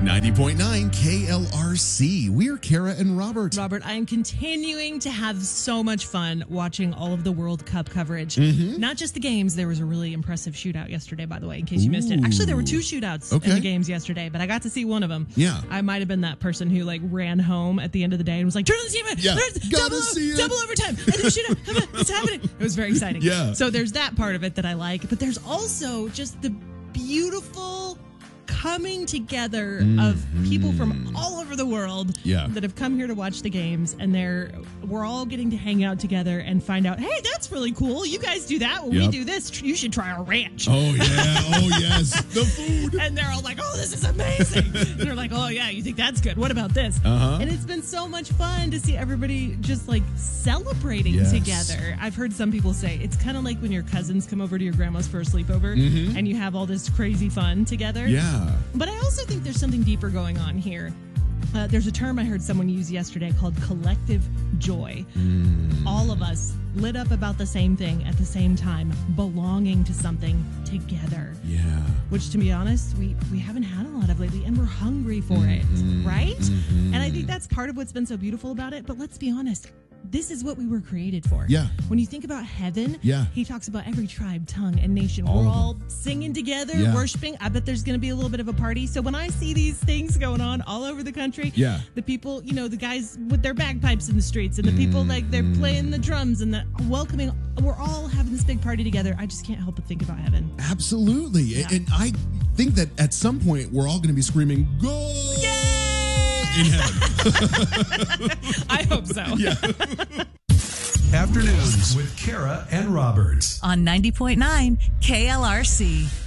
90.9 KLRC. We're Kara and Robert. Robert, I am continuing to have so much fun watching all of the World Cup coverage. Not just the games. There was a really impressive shootout yesterday, by the way, in case you missed it. Actually, there were two shootouts in the games yesterday, but I got to see one of them. Yeah. I might have been that person who ran home at the end of the day and was like, turn on the TV. Yeah. Double overtime. I did a shootout. It's happening. It was very exciting. Yeah. So there's that part of it that I like, but there's also just the beautiful coming together of people from all over the world that have come here to watch the games, and we're all getting to hang out together and find out, hey, that's really cool. You guys do that when we do this. You should try our ranch. Oh, yeah. Oh, yes. The food. And they're all like, oh, this is amazing. And they're like, oh, yeah, you think that's good. What about this? And it's been so much fun to see everybody just celebrating together. I've heard some people say it's kind of like when your cousins come over to your grandma's for a sleepover and you have all this crazy fun together. Yeah. But I also think there's something deeper going on here. There's a term I heard someone use yesterday called collective joy. All of us lit up about the same thing at the same time, belonging to something together. Yeah. Which, to be honest, we haven't had a lot of lately, and we're hungry for it, right? And I think that's part of what's been so beautiful about it. But let's be honest. This is what we were created for. Yeah. When you think about heaven, he talks about every tribe, tongue, and nation. We're all singing together, worshiping. I bet there's going to be a little bit of a party. So when I see these things going on all over the country, the people, the guys with their bagpipes in the streets, and the people they're playing the drums and the welcoming, we're all having this big party together. I just can't help but think about heaven. Absolutely. Yeah. And I think that at some point we're all going to be screaming, "Go!" in heaven. I hope so. Yeah. Afternoons with Kara and Robert on 90.9 KLRC.